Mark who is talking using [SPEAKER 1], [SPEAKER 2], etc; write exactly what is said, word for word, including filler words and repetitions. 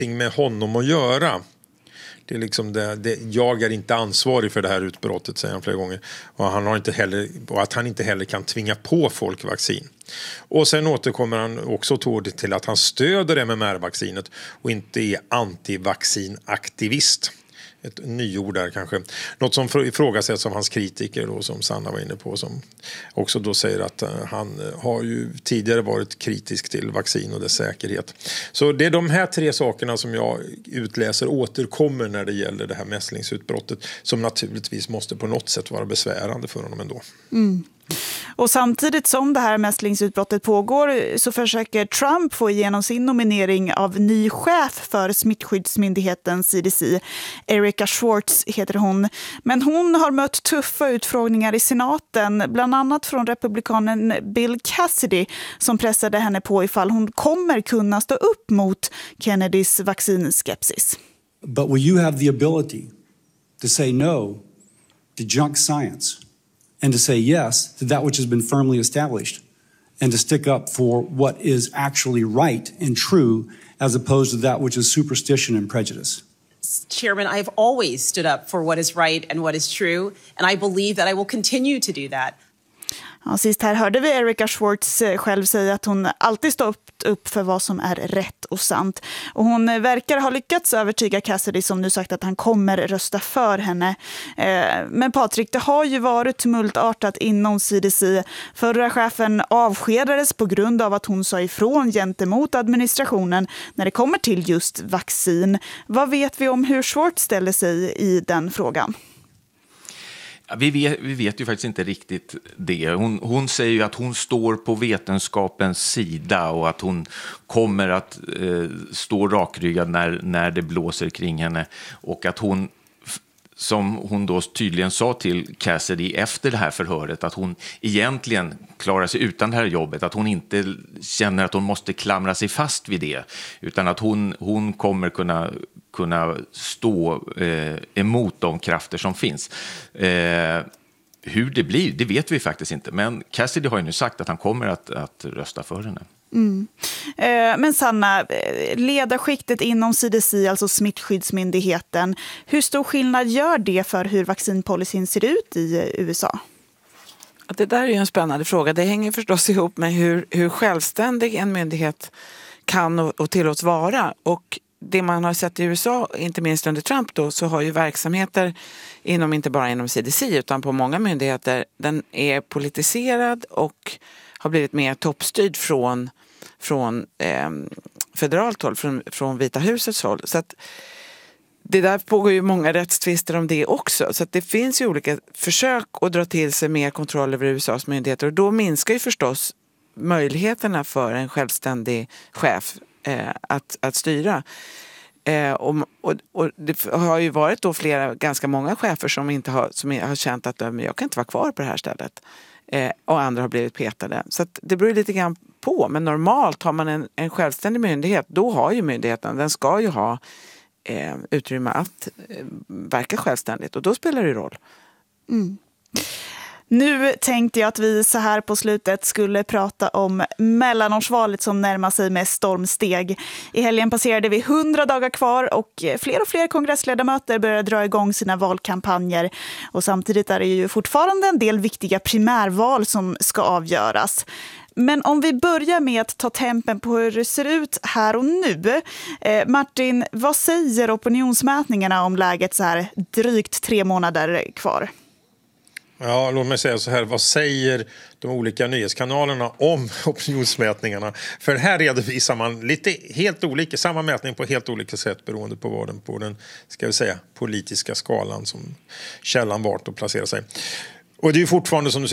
[SPEAKER 1] med honom att göra. Det är liksom det, det, jag är inte ansvarig för det här utbrottet, säger han flera gånger. Och, han har inte heller, och att han inte heller kan tvinga på folk vaccin. Och sen återkommer han också till att han stöder M M R-vaccinet och inte är antivaccinaktivist. Ett nyord där kanske. Något som ifrågasätts av hans kritiker då, som Sanna var inne på, som också då säger att uh, han har ju tidigare varit kritisk till vaccin och dess säkerhet. Så det är de här tre sakerna som jag utläser återkommer när det gäller det här mässlingsutbrottet, som naturligtvis måste på något sätt vara besvärande för honom ändå.
[SPEAKER 2] Mm. Och samtidigt som det här mässlingsutbrottet pågår så försöker Trump få igenom sin nominering av ny chef för smittskyddsmyndigheten C D C. Erika Schwartz heter hon. Men hon har mött tuffa utfrågningar i senaten, bland annat från republikanen Bill Cassidy, som pressade henne på ifall hon kommer kunna stå upp mot Kennedys vaccinskepsis.
[SPEAKER 3] But will you have the ability to say no to junk science? And to say yes to that which has been firmly established, and to stick up for what is actually right and true, as opposed to that which is superstition and prejudice.
[SPEAKER 4] Chairman, I have always stood up for what is right and what is true, and I believe that I will continue to do that.
[SPEAKER 2] Ja, sist här hörde vi Erika Schwartz själv säga att hon alltid står upp, upp för vad som är rätt och sant. Och hon verkar ha lyckats övertyga Cassidy, som nu sagt att han kommer rösta för henne. Eh, men Patrik, det har ju varit tumultartat inom C D C. Förra chefen avskedades på grund av att hon sa ifrån gentemot administrationen när det kommer till just vaccin. Vad vet vi om hur Schwartz ställer sig i den frågan?
[SPEAKER 5] Vi vet, vi vet ju faktiskt inte riktigt det. Hon, hon säger ju att hon står på vetenskapens sida och att hon kommer att eh, stå rakryggad när, när det blåser kring henne. Och att hon, som hon då tydligen sa till Cassidy efter det här förhöret, att hon egentligen klarar sig utan det här jobbet. Att hon inte känner att hon måste klamra sig fast vid det. Utan att hon, hon kommer kunna... kunna stå eh, emot de krafter som finns. Eh, hur det blir, det vet vi faktiskt inte. Men Cassidy har ju nu sagt att han kommer att, att rösta för henne.
[SPEAKER 2] Mm. Eh, men Sanna, ledarskiktet inom C D C, alltså smittskyddsmyndigheten, hur stor skillnad gör det för hur vaccinpolicyn ser ut i U S A?
[SPEAKER 6] Det där är ju en spännande fråga. Det hänger förstås ihop med hur, hur självständig en myndighet kan och, och tillåts vara. Och det man har sett i U S A, inte minst under Trump då, så har ju verksamheter inom, inte bara inom C D C utan på många myndigheter, den är politiserad och har blivit mer toppstyrd från, från eh, federalt håll, från, från Vita husets håll. Så att det där pågår ju många rättstvister om det också. Så att det finns ju olika försök att dra till sig mer kontroll över U S A:s myndigheter, och då minskar ju förstås möjligheterna för en självständig chef Eh, att, att styra. Eh, och, och, och det har ju varit då flera, ganska många chefer som inte har, som har känt att de, jag kan inte vara kvar på det här stället. Eh, och andra har blivit petade. Så att det beror lite grann på. Men normalt har man en, en självständig myndighet, då har ju myndigheten, den ska ju ha eh, utrymme att eh, verka självständigt. Och då spelar det roll.
[SPEAKER 2] Mm. Nu tänkte jag att vi så här på slutet skulle prata om mellanårsvalet som närmar sig med stormsteg. I helgen passerade vi hundra dagar kvar och fler och fler kongressledamöter börjar dra igång sina valkampanjer. Och samtidigt är det ju fortfarande en del viktiga primärval som ska avgöras. Men om vi börjar med att ta tempen på hur det ser ut här och nu. Eh, Martin, vad säger opinionsmätningarna om läget så här drygt tre månader kvar?
[SPEAKER 1] Ja, låt mig säga så här. Vad säger de olika nyhetskanalerna om opinionsmätningarna? För här redovisar man lite helt olika, samma mätning på helt olika sätt beroende på vad den på den, ska vi säga, politiska skalan som källan vart att placera sig. Och det är ju fortfarande, som du säger,